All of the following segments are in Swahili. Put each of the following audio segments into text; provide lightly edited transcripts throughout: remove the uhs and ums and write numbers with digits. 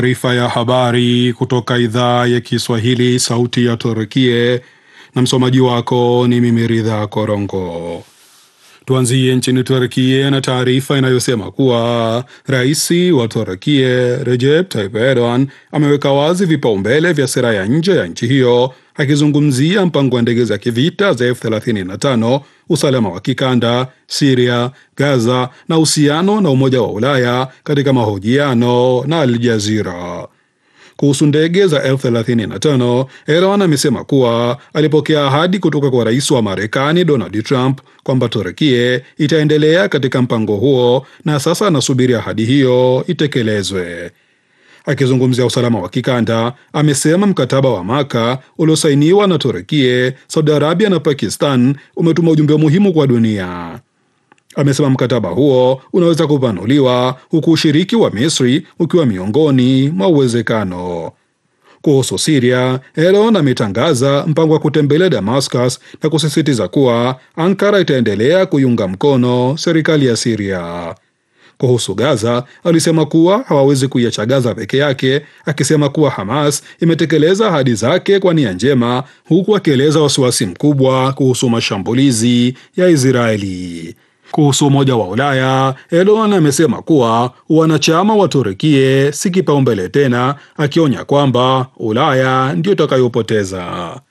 Taarifa ya habari kutoka idhaa ya Kiswahili sauti ya Turkie, na msomaji wako ni mimi Ridha Korongo. Tuanzie nchini Turkie na taarifa inayosema kuwa rais wa Turkie Recep Tayyip Erdogan ameweka wazi vipaumbele vya sera ya nje ya nchi hiyo, akizungumzia mpango wa ndege za kivita za F-35, usalama wa kikanda, Syria, Gaza na uhusiano na Umoja wa Ulaya katika mahojiano na Al Jazeera. Kuhusu ndege za F-35, Erdogan amesema kuwa alipokea ahadi kutoka kwa rais wa Marekani Donald Trump kwamba Turkie itaendelea katika mpango huo, na sasa anasubiri ahadi hiyo itekelezwe. Akizungumzia usalama wa kikanda, amesema mkataba wa Maka uliosainiwa na Turkie, Saudi Arabia na Pakistan umetuma ujumbe muhimu kwa dunia. Amesema mkataba huo unaweza kupanuliwa, huku ushiriki wa Misri ukiwa miongoni mwa uwezekano. Kuhusu Syria, Erdogan ametangaza mpango wa kutembelea Damascus na kusisitiza kuwa Ankara itaendelea kuiunga mkono serikali ya Syria. Kuhusu Gaza, alisema kuwa hawawezi kuiacha Gaza peke yake, akisema kuwa Hamas imetekeleza ahadi zake kwa nia njema, huku akieleza wasiwasi mkubwa kuhusu mashambulizi ya Israeli. Kuhusu Umoja wa Ulaya, Erdogan amesema kuwa wanachama wa Turkie si kipaumbele tena, akionya kwamba Ulaya ndio itakayopoteza.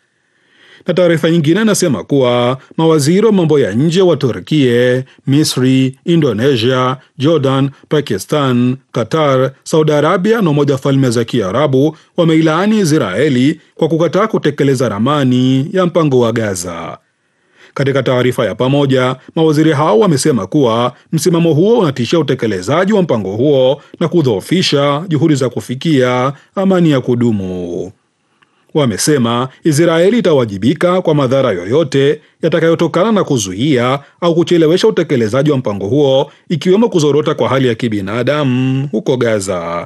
Na taarifa nyingine inasema kuwa mawaziri wa mambo ya nje wa Turkie, Misri, Indonesia, Jordan, Pakistan, Qatar, Saudi Arabia na Umoja wa Falme za Kiarabu wameilaani Israeli kwa kukataa kutekeleza ramani ya mpango wa Gaza. Katika taarifa ya pamoja, mawaziri hao wamesema kuwa msimamo huo unatishia utekelezaji wa mpango huo na kudhoofisha juhudi za kufikia amani ya kudumu. Wamesema Israeli itawajibika kwa madhara yoyote yatakayotokana na kuzuia au kuchelewesha utekelezaji wa mpango huo, ikiwemo kuzorota kwa hali ya kibinadamu huko Gaza.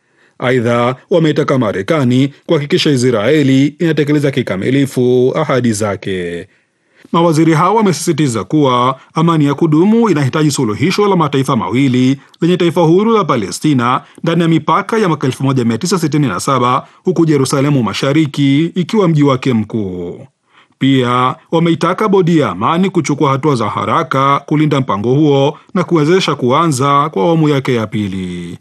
Aidha, wameitaka Marekani kuhakikisha Israeli inatekeleza kikamilifu ahadi zake. Mawaziri hao wamesisitiza kuwa amani ya kudumu inahitaji suluhisho la mataifa mawili lenye taifa huru la Palestina ndani ya mipaka ya mwaka 1967, huku Yerusalemu Mashariki ikiwa mji wake mkuu. Pia wameitaka bodi ya amani kuchukua hatua za haraka kulinda mpango huo na kuwezesha kuanza kwa awamu yake ya pili.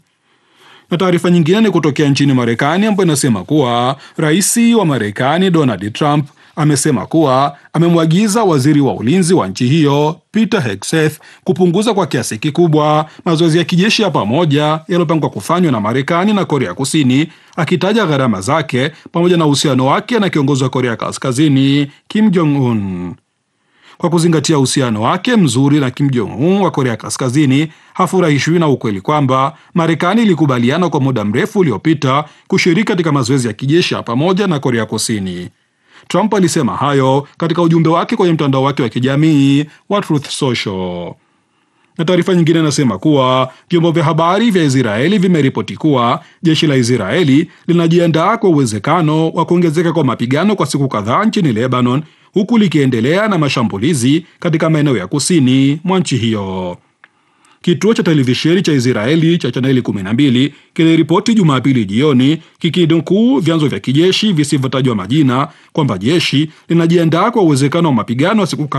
Na taarifa nyingine ni kutokea nchini Marekani, ambayo inasema kuwa rais wa Marekani Donald Trump amesema kuwa amemwagiza waziri wa ulinzi wa nchi hiyo Peter Hegseth kupunguza kwa kiasi kikubwa mazoezi ya kijeshi ya pamoja yaliyopangwa kufanywa na Marekani na Korea Kusini, akitaja gharama zake pamoja na uhusiano wake na kiongozi wa Korea Kaskazini Kim Jong-un. Kwa kuzingatia uhusiano wake mzuri na Kim Jong-un wa Korea Kaskazini, hafurahishwi na ukweli kwamba Marekani ilikubaliana kwa muda mrefu uliopita kushiriki katika mazoezi ya kijeshi ya pamoja na Korea Kusini. Trump alisema hayo katika ujumbe wake kwenye mtandao wake wa kijamii wa Truth Social. Na taarifa nyingine inasema kuwa vyombo vya habari vya Israeli vimeripoti kuwa jeshi la Israeli linajiandaa kwa uwezekano wa kuongezeka kwa mapigano kwa siku kadhaa nchini Lebanon, huku likiendelea na mashambulizi katika maeneo ya kusini mwa nchi hiyo. Kituo cha televisheni cha Israeli cha chaneli 12 kiliripoti Jumapili jioni kikinukuu vyanzo vya kijeshi visivyotajwa majina kwamba jeshi linajiandaa kwa uwezekano wa mapigano wa siku